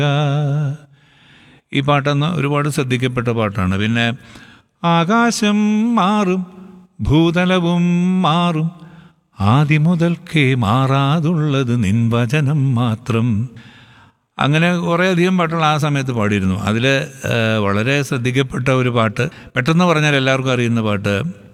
ഈ പാട്ടൊന്ന് ഒരുപാട് ശ്രദ്ധിക്കപ്പെട്ട പാട്ടാണ്. പിന്നെ ആകാശം മാറും ഭൂതലവും മാറും ആദ്യം മുതൽക്കേ മാറാതുള്ളത് നിൻ വചനം മാത്രം. അങ്ങനെ കുറേയധികം പാട്ടുകൾ ആ സമയത്ത് പാടിയിരുന്നു. അതിൽ വളരെ ശ്രദ്ധിക്കപ്പെട്ട ഒരു പാട്ട്, പെട്ടെന്ന് പറഞ്ഞാൽ എല്ലാവർക്കും അറിയുന്ന പാട്ട്,